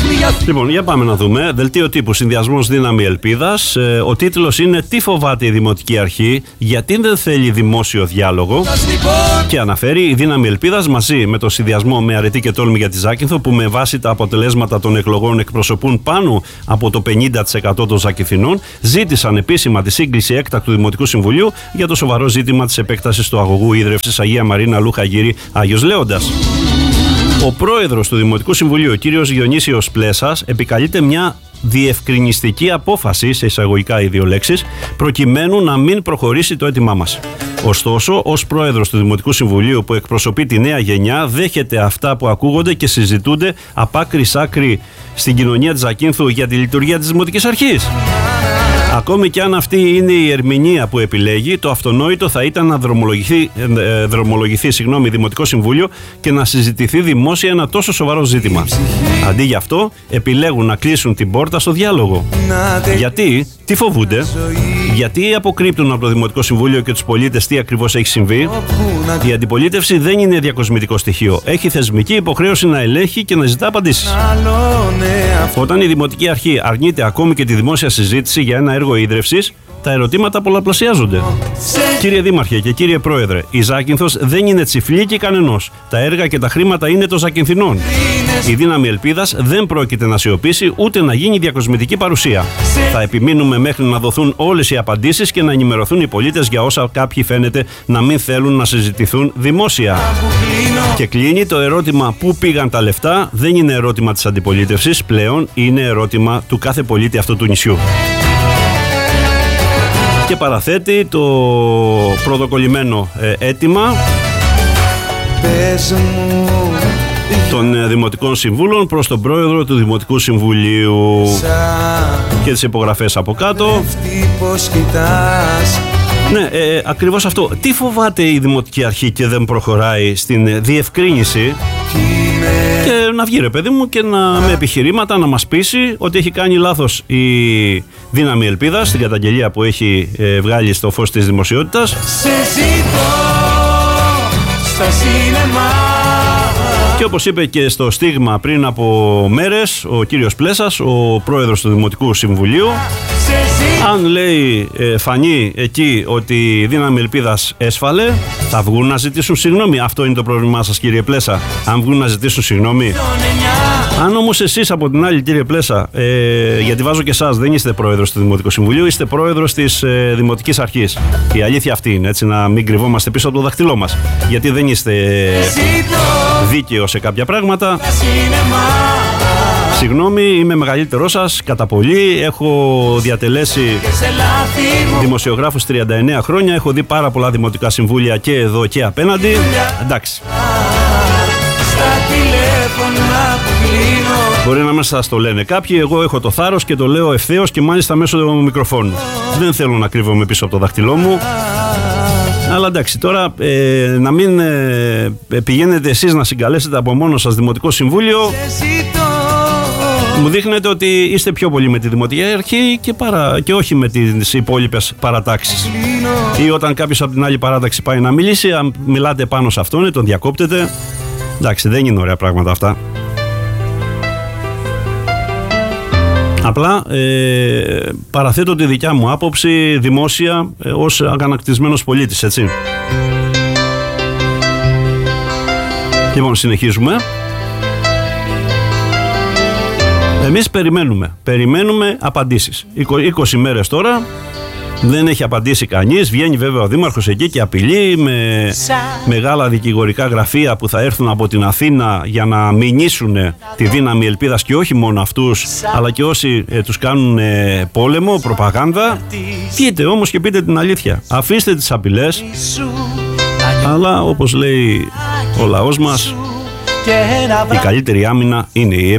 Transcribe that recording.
Λοιπόν, για πάμε να δούμε. Δελτίο τύπου, συνδυασμός δύναμη ελπίδας. Ο τίτλος είναι «Τι φοβάται η Δημοτική Αρχή, γιατί δεν θέλει δημόσιο διάλογο?» Και αναφέρει η δύναμη ελπίδας μαζί με το συνδυασμό με αρετή και τόλμη για τη Ζάκυνθο, που με βάση τα αποτελέσματα των εκλογών εκπροσωπούν πάνω από το 50% των Ζακυνθινών, ζήτησαν επίσημα τη σύγκληση έκτακτου Δημοτικού Συμβουλίου για το σοβαρό ζήτημα της επέκτασης του αγωγού ίδρευσης Αγία Μαρίνα Λούχα Γύρι Άγιος Λέοντας. Ο πρόεδρος του Δημοτικού Συμβουλίου, ο κύριος Διονύσιος Πλέσας, επικαλείται μια διευκρινιστική απόφαση, σε εισαγωγικά οι δύο λέξεις, προκειμένου να μην προχωρήσει το αίτημά μας. Ωστόσο, ως πρόεδρος του Δημοτικού Συμβουλίου που εκπροσωπεί τη νέα γενιά, δέχεται αυτά που ακούγονται και συζητούνται απ' άκρη σ' άκρη στην κοινωνία της Ζακύνθου για τη λειτουργία της Δημοτικής Αρχής. Ακόμη και αν αυτή είναι η ερμηνεία που επιλέγει, το αυτονόητο θα ήταν να δρομολογηθεί Δημοτικό Συμβούλιο και να συζητηθεί δημόσια ένα τόσο σοβαρό ζήτημα. Αντί γι' αυτό, επιλέγουν να κλείσουν την πόρτα στο διάλογο. Γιατί, τι φοβούνται, γιατί αποκρύπτουν από το Δημοτικό Συμβούλιο και τους πολίτες τι ακριβώς έχει συμβεί? Η αντιπολίτευση δεν είναι διακοσμητικό στοιχείο. Έχει θεσμική υποχρέωση να ελέγχει και να ζητά απαντήσεις. Όταν η Δημοτική Αρχή αρνείται ακόμη και τη δημόσια συζήτηση για ένα έργο ίδρευσης, τα ερωτήματα πολλαπλασιάζονται. Κύριε Δήμαρχε και κύριε Πρόεδρε, η Ζάκυνθος δεν είναι τσιφλίκι κανενός. Τα έργα και τα χρήματα είναι των Ζακυνθινών. Η δύναμη ελπίδας δεν πρόκειται να σιωπήσει ούτε να γίνει διακοσμητική παρουσία. Θα επιμείνουμε μέχρι να δοθούν όλες οι απαντήσεις και να ενημερωθούν οι πολίτες για όσα κάποιοι φαίνεται να μην θέλουν να συζητηθούν δημόσια. Και κλείνει το ερώτημα πού πήγαν τα λεφτά. Δεν είναι ερώτημα της αντιπολίτευσης πλέον, είναι ερώτημα του κάθε πολίτη αυτού του νησιού. Και παραθέτει το πρωτοκολλημένο αίτημα των Δημοτικών Συμβούλων προς τον Πρόεδρο του Δημοτικού Συμβουλίου και τις υπογραφές από κάτω. Ναι, ακριβώς αυτό. Τι φοβάται η Δημοτική Αρχή και δεν προχωράει στην διευκρίνηση και να βγει, ρε παιδί μου, και με επιχειρήματα να μας πείσει ότι έχει κάνει λάθος η δύναμη ελπίδας στην καταγγελία που έχει βγάλει στο φως της δημοσιότητας. Και όπως είπε και στο Στίγμα πριν από μέρες ο κύριος Πλέσας, ο πρόεδρος του Δημοτικού Συμβουλίου, αν λέει φανεί εκεί ότι η δύναμη ελπίδας έσφαλε, θα βγουν να ζητήσουν συγγνώμη. Αυτό είναι το πρόβλημά σας, κύριε Πλέσα. Αν βγουν να ζητήσουν συγγνώμη. Αν όμως εσείς από την άλλη, κύριε Πλέσα, γιατί βάζω και εσάς, δεν είστε πρόεδρος του Δημοτικού Συμβουλίου, είστε πρόεδρος της Δημοτικής Αρχής. Η αλήθεια αυτή είναι, έτσι, να μην κρυβόμαστε πίσω από το δάχτυλό μας. Γιατί δεν είστε δίκαιο σε κάποια πράγματα. Συγγνώμη, είμαι μεγαλύτερός σας κατά πολύ. Έχω διατελέσει δημοσιογράφος 39 χρόνια. Έχω δει πάρα πολλά δημοτικά συμβούλια και εδώ και απέναντι. Εντάξει. Μπορεί να μας σας το λένε κάποιοι. Εγώ έχω το θάρρος και το λέω ευθέως και μάλιστα μέσω του μικροφόνου. Δεν θέλω να κρύβομαι πίσω από το δάχτυλό μου. Αλλά εντάξει, τώρα να μην πηγαίνετε εσείς να συγκαλέσετε από μόνο σας Δημοτικό Συμβούλιο. Μου δείχνετε ότι είστε πιο πολύ με τη Δημοτική Αρχή και όχι με τις υπόλοιπες παρατάξεις. Ή όταν κάποιος από την άλλη παράταξη πάει να μιλήσει, αν μιλάτε πάνω σε αυτόν, τον διακόπτετε. Εντάξει, δεν είναι ωραία πράγματα αυτά. Απλά παραθέτω τη δικιά μου άποψη δημόσια ως αγανακτισμένος πολίτης, έτσι. Λοιπόν, συνεχίζουμε. Εμείς περιμένουμε απαντήσεις. 20 μέρες τώρα, δεν έχει απαντήσει κανείς. Βγαίνει βέβαια ο Δήμαρχος εκεί και απειλεί με μεγάλα δικηγορικά γραφεία που θα έρθουν από την Αθήνα για να μηνύσουν τη δύναμη ελπίδας, και όχι μόνο αυτούς, αλλά και όσοι τους κάνουν πόλεμο, προπαγάνδα. Πείτε όμως και πείτε την αλήθεια. Αφήστε τις απειλές, αλλά όπως λέει ο λαός μας, η καλύτερη άμυνα είναι η